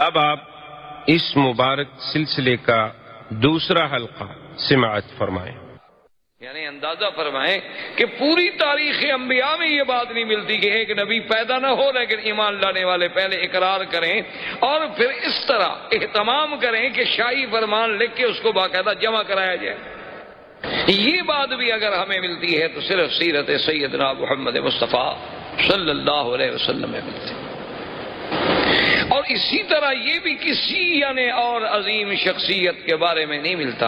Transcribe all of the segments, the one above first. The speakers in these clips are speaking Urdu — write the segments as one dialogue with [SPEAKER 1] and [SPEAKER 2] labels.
[SPEAKER 1] اب آپ اس مبارک سلسلے کا دوسرا حلقہ سماعت فرمائیں۔
[SPEAKER 2] یعنی اندازہ فرمائیں کہ پوری تاریخ انبیاء میں یہ بات نہیں ملتی کہ ایک نبی پیدا نہ ہو لیکن ایمان لانے والے پہلے اقرار کریں اور پھر اس طرح اہتمام کریں کہ شاہی فرمان لکھ کے اس کو باقاعدہ جمع کرایا جائے۔ یہ بات بھی اگر ہمیں ملتی ہے تو صرف سیرت سیدنا محمد مصطفیٰ صلی اللہ علیہ وسلم میں ملتی ہے۔ اور اسی طرح یہ بھی کسی یعنی اور عظیم شخصیت کے بارے میں نہیں ملتا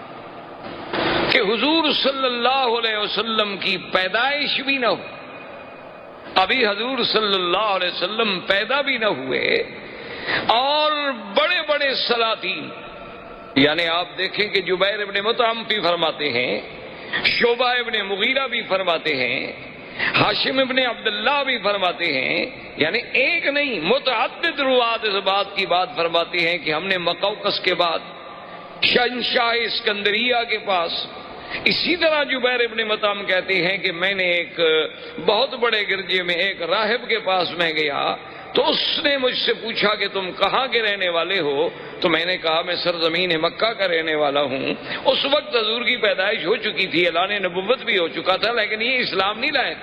[SPEAKER 2] کہ حضور صلی اللہ علیہ وسلم کی پیدائش بھی نہ ہو، ابھی حضور صلی اللہ علیہ وسلم پیدا بھی نہ ہوئے، اور بڑے بڑے سلاطین یعنی آپ دیکھیں کہ جبیر ابن مطعم بھی فرماتے ہیں، شعبہ ابن مغیرہ بھی فرماتے ہیں، ہاشم ابن عبداللہ بھی فرماتے ہیں، یعنی ایک نہیں متعدد روات اس بات کی بات فرماتے ہیں کہ ہم نے مقوقس کے بعد شہنشاہ اسکندریہ کے پاس، اسی طرح جبیر ابن مطعم کہتے ہیں کہ میں نے ایک بہت بڑے گرجے میں ایک راہب کے پاس میں گیا تو اس نے مجھ سے پوچھا کہ تم کہاں کے رہنے والے ہو، تو میں نے کہا میں سرزمین مکہ کا رہنے والا ہوں۔ اس وقت حضور کی پیدائش ہو چکی تھی، اعلان نبوت بھی ہو چکا تھا، لیکن یہ اسلام نہیں لائے۔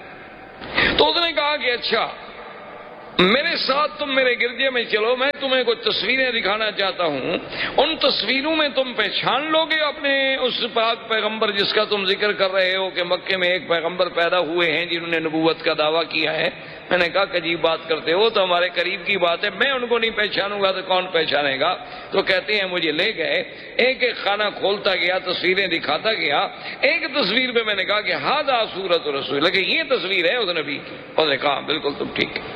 [SPEAKER 2] تو اس نے کہا کہ اچھا میرے ساتھ تم میرے گرجے میں چلو، میں تمہیں کچھ تصویریں دکھانا چاہتا ہوں، ان تصویروں میں تم پہچان لو گے اپنے اس پاک پیغمبر جس کا تم ذکر کر رہے ہو کہ مکے میں ایک پیغمبر پیدا ہوئے ہیں جنہوں نے نبوت کا دعویٰ کیا ہے۔ میں نے کہا کہ عجیب بات کرتے ہو، تو ہمارے قریب کی بات ہے، میں ان کو نہیں پہچانوں گا تو کون پہچانے گا؟ تو کہتے ہیں مجھے لے گئے، ایک ایک خانہ کھولتا گیا، تصویریں دکھاتا گیا۔ ایک تصویر پہ میں نے کہا کہ ہذا صورت رسول، لیکن یہ تصویر ہے اس نبی کی۔ اور نے کہا بالکل تم ٹھیک ہے۔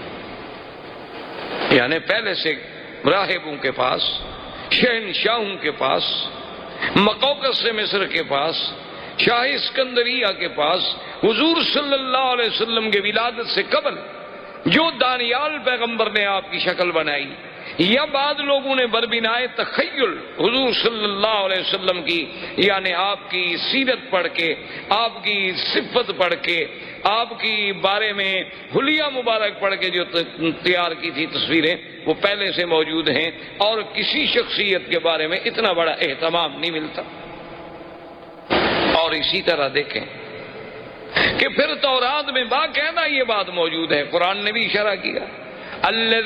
[SPEAKER 2] یعنی پہلے سے راہبوں کے پاس، شہنشاہوں کے پاس، مقوقس سے مصر کے پاس، شاہ اسکندریہ کے پاس، حضور صلی اللہ علیہ وسلم کے ولادت سے قبل جو دانیال پیغمبر نے آپ کی شکل بنائی، یا بعض لوگوں نے بربنائے تخیل حضور صلی اللہ علیہ وسلم کی یعنی آپ کی سیرت پڑھ کے، آپ کی صفت پڑھ کے، آپ کی بارے میں حلیہ مبارک پڑھ کے جو تیار کی تھی تصویریں، وہ پہلے سے موجود ہیں، اور کسی شخصیت کے بارے میں اتنا بڑا اہتمام نہیں ملتا۔ اور اسی طرح دیکھیں کہ پھر تورات میں باقاعدہ یہ بات موجود ہے، قرآن نے بھی اشارہ کیا،